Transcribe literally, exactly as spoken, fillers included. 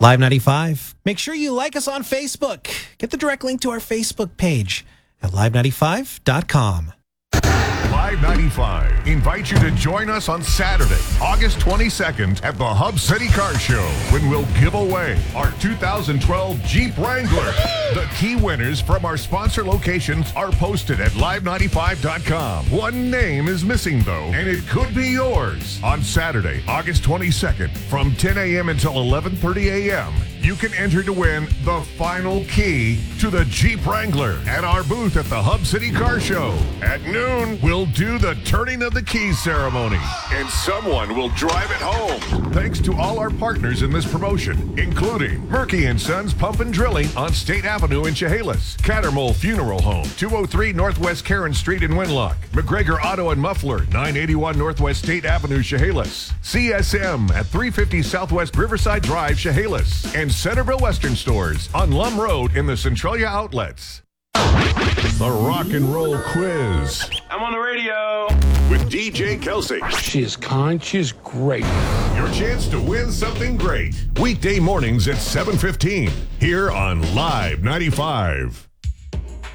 Live ninety-five. Make sure you like us on Facebook. Get the direct link to our Facebook page at live ninety-five dot com. Live ninety-five invites you to join us on Saturday, August twenty-second at the Hub City Car Show when we'll give away our two thousand twelve Jeep Wrangler. The key winners from our sponsor locations are posted at live ninety-five dot com. One name is missing, though, and it could be yours. On Saturday, August twenty-second from ten a.m. until eleven thirty a.m., you can enter to win the final key to the Jeep Wrangler at our booth at the Hub City Car Show. At noon, we'll do the turning of the keys ceremony, and someone will drive it home. Thanks to all our partners in this promotion, including Murky and Sons Pump and Drilling on State Avenue in Chehalis, Cattermole Funeral Home, two oh three Northwest Karen Street in Winlock, McGregor Auto and Muffler, nine eighty-one Northwest State Avenue, Chehalis, C S M at three fifty Southwest Riverside Drive, Chehalis, and Centerville Western Stores on Lum Road in the Centralia Outlets. The Rock and Roll Quiz. I'm on the radio. With D J Kelsey. She is kind. She is great. Your chance to win something great. Weekday mornings at seven fifteen here on Live ninety-five.